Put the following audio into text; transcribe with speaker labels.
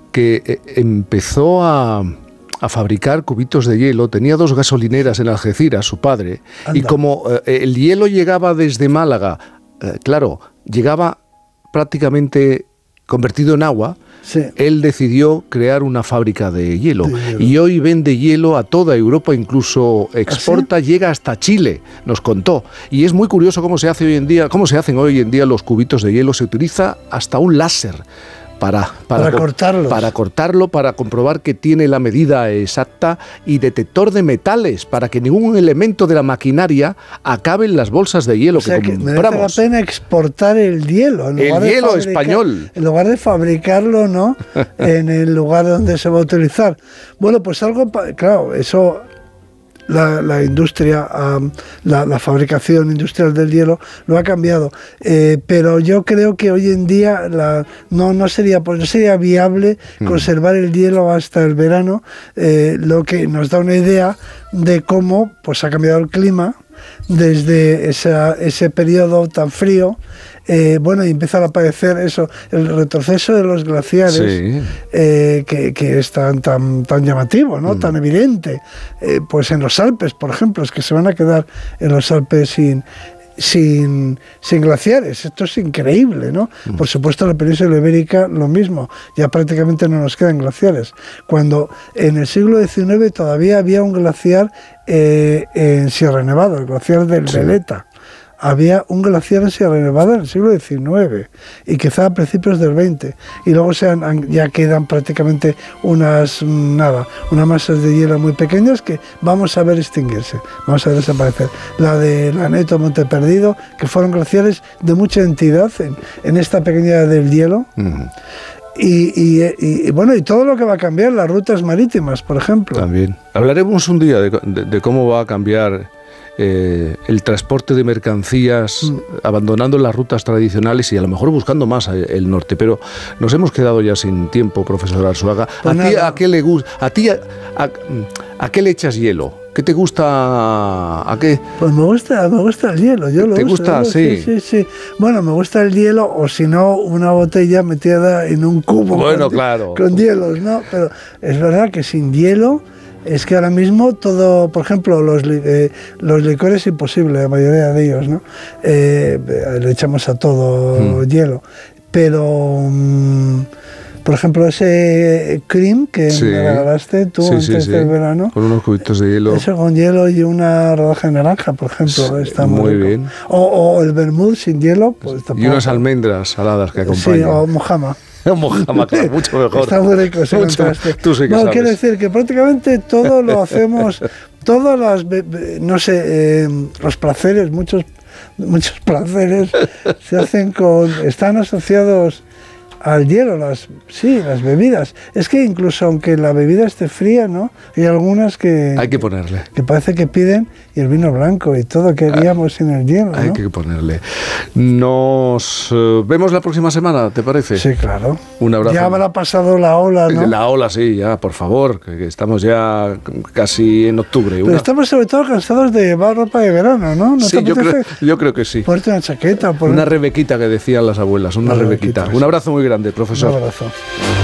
Speaker 1: que empezó a fabricar cubitos de hielo. Tenía 2 gasolineras en Algeciras, su padre. Anda. Y como el hielo llegaba desde Málaga, claro, llegaba prácticamente convertido en agua, sí. Él decidió crear una fábrica de hielo. Y hoy vende hielo a toda Europa, incluso exporta, ¿sí? Llega hasta Chile, nos contó. Y es muy curioso cómo se hacen hoy en día los cubitos de hielo. Se utiliza hasta un láser para cortarlo, para comprobar que tiene la medida exacta, y detector de metales para que ningún elemento de la maquinaria acabe en las bolsas de hielo, o sea, que compramos.
Speaker 2: Merece la pena exportar el hielo.
Speaker 1: El hielo español.
Speaker 2: En lugar de fabricarlo, ¿no? En el lugar donde se va a utilizar. Bueno, pues algo, claro, eso... La industria, la fabricación industrial del hielo lo ha cambiado, pero yo creo que hoy en día no sería viable conservar el hielo hasta el verano, lo que nos da una idea de cómo pues ha cambiado el clima desde ese periodo tan frío. Bueno, y empieza a aparecer el retroceso de los glaciares, sí. Que es tan llamativo, ¿no? Tan evidente. Pues en los Alpes, por ejemplo, es que se van a quedar en los Alpes sin glaciares. Esto es increíble, ¿no? Por supuesto, en la península ibérica lo mismo, ya prácticamente no nos quedan glaciares. Cuando en el siglo XIX todavía había un glaciar en Sierra Nevada, el glaciar del Veleta. Había un glaciar en Sierra Nevada en el siglo XIX y quizá a principios del XX, y luego ya quedan prácticamente unas masas de hielo muy pequeñas que vamos a ver extinguirse, vamos a ver desaparecer. La de Laneto, Monte Perdido, que fueron glaciares de mucha entidad en esta pequeña del hielo. Y bueno, y todo lo que va a cambiar, las rutas marítimas, por ejemplo. También.
Speaker 1: Hablaremos un día de cómo va a cambiar el transporte de mercancías, abandonando las rutas tradicionales y a lo mejor buscando más el norte. Pero nos hemos quedado ya sin tiempo, profesor Arzuaga. Pues ¿a qué le gusta? ¿A qué le echas hielo? ¿Qué te gusta? ¿A qué?
Speaker 2: Pues me gusta el hielo. Yo lo
Speaker 1: ¿Te
Speaker 2: uso,
Speaker 1: gusta? Sí.
Speaker 2: Bueno, me gusta el hielo, o si no, una botella metida en un cubo.
Speaker 1: Bueno, claro.
Speaker 2: Con hielos, ¿no? Pero es verdad que sin hielo... Es que ahora mismo todo, por ejemplo, los licores, imposible, la mayoría de ellos, ¿no? Le echamos a todo hielo. Pero, por ejemplo, ese cream que me regalaste tú antes del verano.
Speaker 1: Con unos cubitos de hielo.
Speaker 2: Eso con hielo y una rodaja de naranja, por ejemplo. Está muy bien. O el vermut sin hielo. Pues,
Speaker 1: y unas almendras saladas que acompañan.
Speaker 2: Sí, o mojama.
Speaker 1: Mojama, claro, mucho mejor.
Speaker 2: Está muy rico ese contraste.
Speaker 1: Tú sí que sabes.
Speaker 2: Quiero decir que prácticamente todo lo hacemos, todas las, los placeres, muchos placeres se hacen están asociados al hielo, las bebidas. Es que incluso aunque la bebida esté fría, ¿no? Hay algunas que...
Speaker 1: Hay que ponerle.
Speaker 2: Que parece que piden, y el vino blanco y todo que haríamos sin el hielo, ¿no?
Speaker 1: Hay que ponerle. Nos vemos la próxima semana, ¿te parece?
Speaker 2: Sí, claro.
Speaker 1: Un abrazo.
Speaker 2: Ya habrá pasado la ola, ¿no?
Speaker 1: La ola, sí, ya, por favor, que estamos ya casi en octubre.
Speaker 2: Pero estamos sobre todo cansados de llevar ropa de verano, ¿no? ¿No
Speaker 1: sí, yo creo que sí.
Speaker 2: Ponerte una chaqueta.
Speaker 1: Una rebequita que decían las abuelas, una rebequita. Un abrazo muy grande, profesor.
Speaker 2: Un abrazo.